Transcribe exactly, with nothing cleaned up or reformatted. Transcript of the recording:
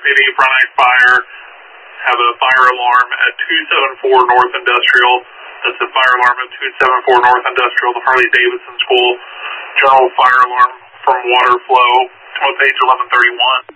P D, Frontenac Fire, have a fire alarm at two seventy-four North Industrial. That's the fire alarm at two seventy-four North Industrial, the Harley-Davidson School. General fire alarm from water flow. It's on page eleven thirty-one.